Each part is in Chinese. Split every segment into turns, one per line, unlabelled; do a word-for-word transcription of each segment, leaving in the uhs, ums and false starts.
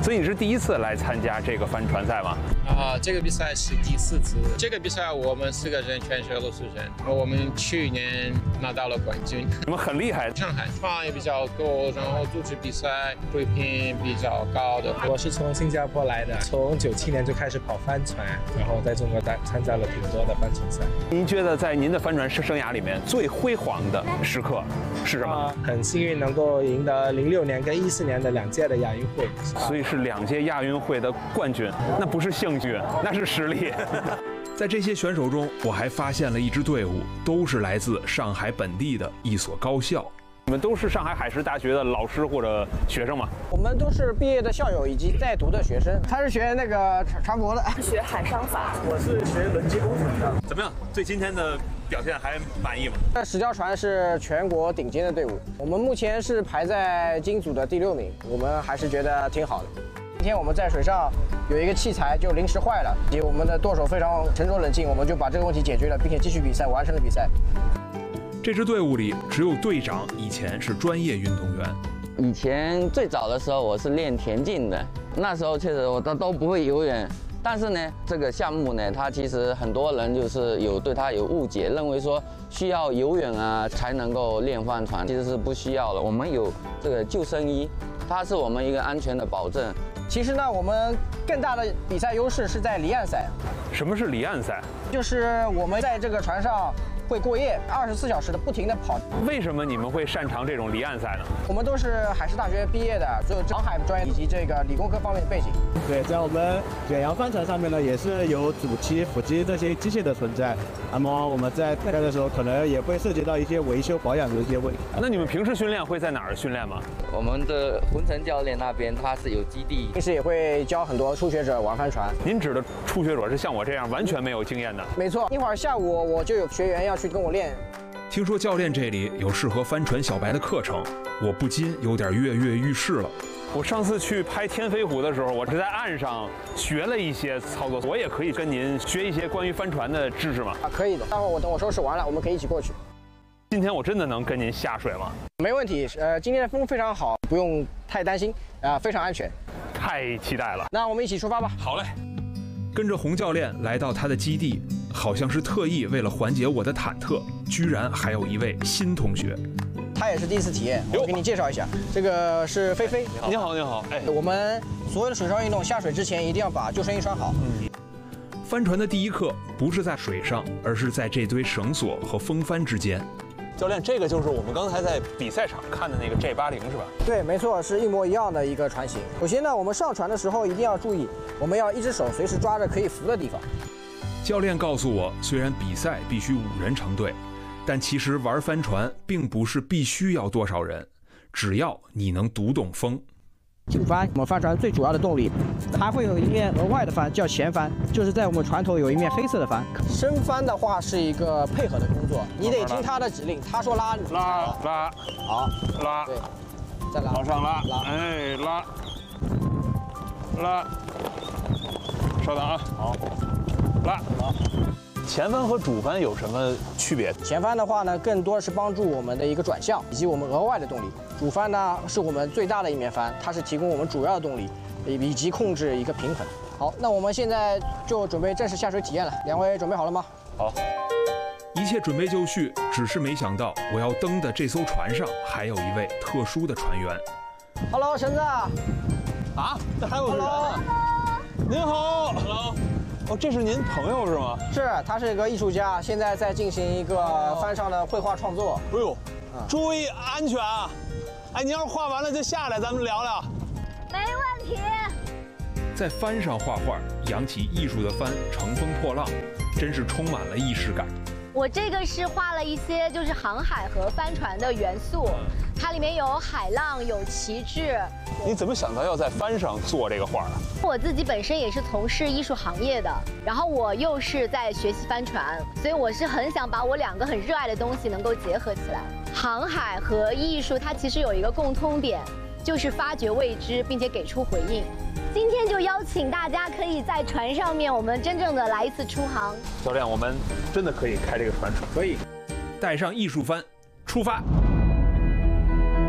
所以你是第一次来参加这个帆船赛吗？
啊，这个比赛是第四次。这个比赛我们四个人全是俄罗斯人，我们去年拿到了冠军。
你们很厉害。
上海船也比较多，然后组织比赛水平比较高的。
我是从新加坡来的，从九七年就开始跑帆船，然后在中国参参加了挺多的帆船赛。
您觉得在您的帆船生涯里面最辉煌的时刻是什么？
啊、很幸运能够赢得零六年跟一四年的两届的亚运会，
所以是两届亚运会的冠军，那不是幸运，那是实力。在这些选手中，我还发现了一支队伍，都是来自上海本地的一所高校。你们都是上海海事大学的老师或者学生吗？
我们都是毕业的校友以及在读的学生。他是学那个船舶的，
学海商法。
我是学轮机工程的。
怎么样？对今天的表现还满意吗？
这石雕船是全国顶尖的队伍，我们目前是排在金组的第六名，我们还是觉得挺好的。今天我们在水上有一个器材就临时坏了，以及我们的舵手非常沉着冷静，我们就把这个问题解决了，并且继续比赛，完成了比赛。
这支队伍里只有队长以前是专业运动员。
以前最早的时候我是练田径的，那时候确实我都都不会游泳。但是呢，这个项目呢，它其实很多人就是有对它有误解，认为说需要游泳啊才能够练帆船，其实是不需要的。我们有这个救生衣，它是我们一个安全的保证。
其实呢，我们更大的比赛优势是在离岸赛。
什么是离岸赛？
就是我们在这个船上会过夜，二十四小时的不停的跑。
为什么你们会擅长这种离岸赛呢？
我们都是海事大学毕业的，所有航海专业以及这个理工科方面的背景。
对，在我们远洋帆船上面呢，也是有主机、辅机这些机械的存在。那么我们在开的时候，可能也会涉及到一些维修保养的一些问题。
那你们平时训练会在哪儿训练吗？
我们的浑成教练那边他是有基地，
平时也会教很多初学者玩帆船。
您指的初学者是像我这样完全没有经验的？
没错，一会儿下午我就有学员要去跟我练。
听说教练这里有适合帆船小白的课程，我不禁有点跃跃欲试了。我上次去拍天飞湖的时候，我是在岸上学了一些操作，我也可以跟您学一些关于帆船的知识吗？
啊，可以的。待会儿我等我收拾完了，我们可以一起过去。
今天我真的能跟您下水吗？
没问题，呃，今天的风非常好，不用太担心，啊、呃，非常安全。
太期待了，
那我们一起出发吧。
好嘞。跟着洪教练来到他的基地，好像是特意为了缓解我的忐忑，居然还有一位新同学。
他也是第一次体验，我给你介绍一下，这个是菲菲。
你好，你好，哎，
我们所有的水上运动下水之前一定要把救生衣穿好。
嗯。帆船的第一课不是在水上，而是在这堆绳索和风帆之间。教练，这个就是我们刚才在比赛场看的那个 J 八十是吧？
对，没错，是一模一样的一个船型。首先呢，我们上船的时候一定要注意，我们要一只手随时抓着可以扶的地方。
教练告诉我，虽然比赛必须五人成队，但其实玩帆船并不是必须要多少人，只要你能读懂风。
主帆，我们帆船最主要的动力，还会有一面额外的帆叫前帆，就是在我们船头有一面黑色的帆。升帆的话是一个配合的工作，你得听他的指令，他说拉
拉拉，
好
拉，
对，再拉，
往上拉，
拉，
哎拉，拉，稍等啊，好，拉，好。前帆和主帆有什么区别？
前帆的话呢，更多是帮助我们的一个转向以及我们额外的动力。主帆呢是我们最大的一面帆，它是提供我们主要的动力，以及控制一个平衡。好，那我们现在就准备正式下水体验了。两位准备好了吗？
好，一切准备就绪，只是没想到我要登的这艘船上还有一位特殊的船员。
Hello， 橙子。
啊，这还有人啊！您好 ，Hello。哦，这是您朋友是吗？
是，他是一个艺术家，现在在进行一个帆上的绘画创作。
哎呦，注意安全啊！哎，你要是画完了就下来，咱们聊聊。
没问题。
在帆上画画，扬起艺术的帆，乘风破浪，真是充满了仪式感。
我这个是画了一些就是航海和帆船的元素，它里面有海浪，有旗帜。
你怎么想到要在帆上做这个画啊？
我自己本身也是从事艺术行业的，然后我又是在学习帆船，所以我是很想把我两个很热爱的东西能够结合起来。航海和艺术它其实有一个共通点，就是发掘未知并且给出回应。今天就邀请大家可以在船上面，我们真正的来一次出航。
教练，我们真的可以开这个船？
可以。
带上艺术帆，出发。
好，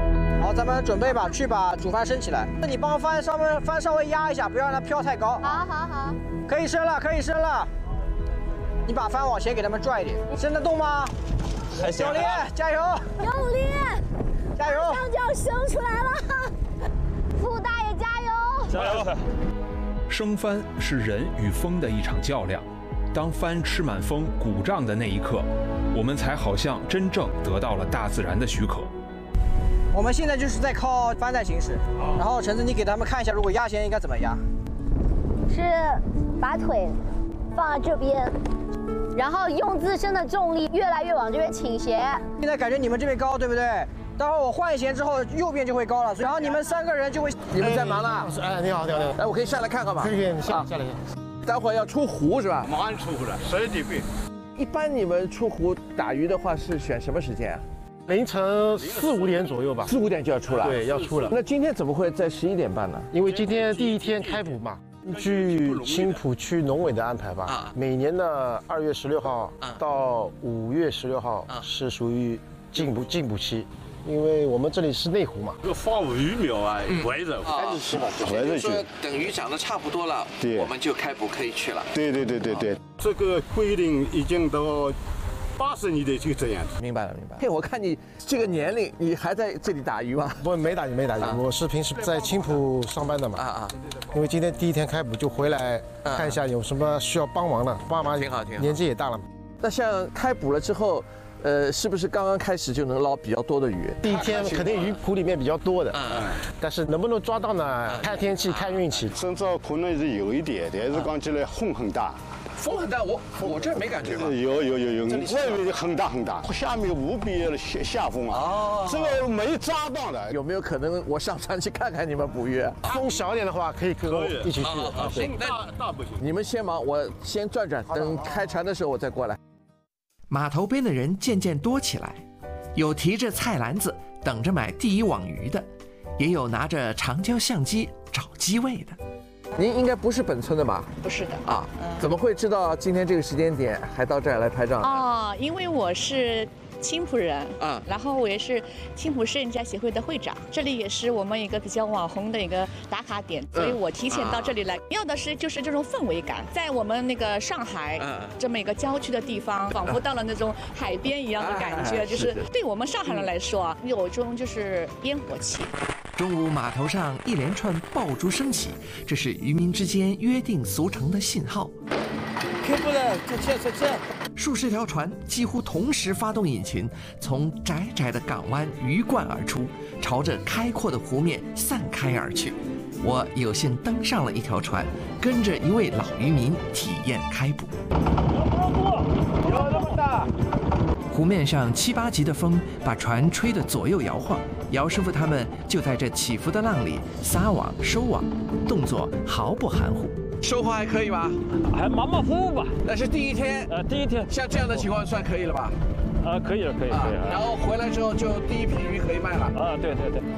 好，咱们准备吧，去把主帆升起来。那你帮帆稍微帆稍微压一下，不要让它飘太高。
好，好，好。
可以升了，可以升了。你把帆往前给他们拽一点，升得动吗？
还行。
小林，加油！
用力，
加油！
马上就要升出来了。傅大爷加油！
加油！
升帆是人与风的一场较量。当帆吃满风、鼓胀的那一刻，我们才好像真正得到了大自然的许可。
我们现在就是在靠帆在行驶，然后橙子，你给他们看一下，如果压弦应该怎么压？
是把腿放在这边，然后用自身的重力越来越往这边倾斜。
现在感觉你们这边高，对不对？待会儿我换弦之后，右边就会高了，然后你们三个人就会。
你们在忙呢？
哎，你好，你好，你好。
哎，我可以下来看看吗？
可以，可以，你下下来。
待会儿要出湖是吧？
马上出湖了，十点半。
一般你们出湖打鱼的话是选什么时间啊？
凌晨四五点左右吧。
四五点就要出了。
对，要出了。
那今天怎么会在十一点半呢？
因为今天第一天开捕嘛。据青浦区农委的安排吧，啊、每年的二月十六号到五月十六号是属于禁捕禁捕期。因为我们这里是内湖嘛，
这个放鱼苗啊，围着
开始吃吧，
围着说等鱼长得差不多了，
对，
我们就开捕可以去了。
对对对对对，这个规定已经到八十年代就这样子。
明白了明白了。嘿，我看你这个年龄，你还在这里打鱼吗？
不，没打鱼没打鱼，我是平时在青浦上班的嘛。啊啊。因为今天第一天开捕，就回来看一下有什么需要帮忙的。爸妈
挺好挺好，
年纪也大了嘛。
那像开捕了之后。呃，是不是刚刚开始就能捞比较多的鱼？
第一天肯定鱼谱里面比较多的，嗯，但是能不能抓到呢？看天气，看运气。
身上可能是有一点，但是讲起来风很大。
风很大，我我这没感觉吧？
有有有有，外面很大很大，下面无比的下下风啊。哦，这个没抓到的。
有没有可能我上船去看看你们捕鱼？
风小一点的话，可以跟我一起去。
啊，风大大不行。
你们先忙，我先转转，等开船的时候我再过来。
码头边的人渐渐多起来，有提着菜篮子等着买第一网鱼的，也有拿着长焦相机找机位的。
您应该不是本村的吧？
不是的
啊，嗯、怎么会知道今天这个时间点还到这儿来拍照？
哦，因为我是青浦人啊，然后我也是青浦摄影家协会的会长，这里也是我们一个比较网红的一个打卡点，所以我提前到这里来。要的是就是这种氛围感，在我们那个上海这么一个郊区的地方，仿佛到了那种海边一样的感觉，就是对我们上海人来说啊，有一种就是烟火气。
中午码头上一连串爆竹升起，这是渔民之间约定俗成的信号。
开不了，再见再见。
数十条船几乎同时发动引擎，从窄窄的港湾鱼贯而出，朝着开阔的湖面散开而去。我有幸登上了一条船，跟着一位老渔民体验开捕。
有那么大！
湖面上七八级的风把船吹得左右摇晃，姚师傅他们就在这起伏的浪里撒网收网，动作毫不含糊。
收获还可以吧？
还马马虎虎吧。
那是第一天。
呃，第一天。
像这样的情况算可以了吧？
呃，可以了，可以，可以。
然后回来之后就第一批鱼可以卖了。
啊，对对对。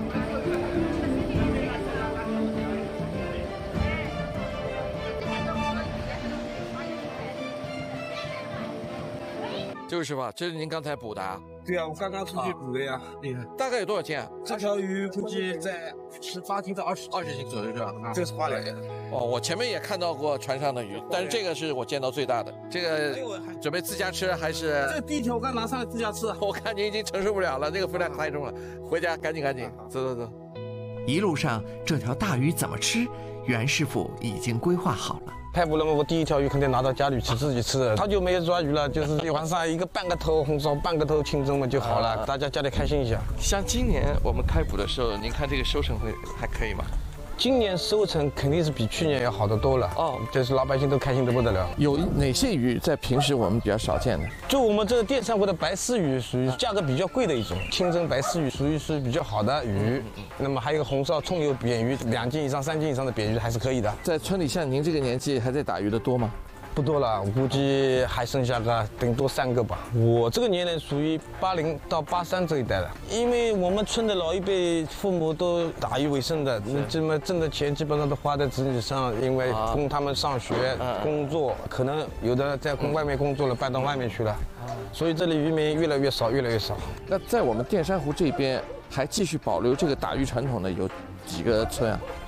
周师傅，这是您刚才捕的啊？
对啊，我刚刚出去捕的呀，厉害。
大概有多少斤啊？
这条鱼估计在十八斤到二十
二十斤左右是吧？
啊，这是花鲢。
哦，我前面也看到过船上的鱼，但是这个是我见到最大的。这个准备自家吃还是？
这第一条我刚拿上来自家吃。
我看您已经承受不了了，这个分量太重了，回家赶紧赶紧，走走走。
一路上这条大鱼怎么吃，袁师傅已经规划好了。
开捕了嘛，我第一条鱼肯定拿到家里去自己吃的。好久没有抓鱼了，就是晚上一个半个头红烧，半个头清蒸嘛就好了，大家家里开心一下。
像今年我们开捕的时候，您看这个收成会还可以吗？
今年收成肯定是比去年要好得多了哦，就是老百姓都开心得不得了。
有哪些鱼在平时我们比较少见的？
就我们这个电珊瑚的白丝鱼，属于价格比较贵的一种，清蒸白丝鱼属于是比较好的鱼。那么还有一个红烧葱油扁鱼，两斤以上、三斤以上的扁鱼还是可以的。
在村里像您这个年纪还在打鱼的多吗？
不多了，我估计还剩下个顶多三个吧。我这个年龄属于八零到八三这一代了，因为我们村的老一辈父母都打鱼为生的，那这么挣的钱基本上都花在子女上，因为供他们上学、工作，可能有的在外面工作了，搬到外面去了，所以这里渔民越来越少，越来越少。
那在我们淀山湖这边， 还继续保留这个打鱼传统的有几个村啊？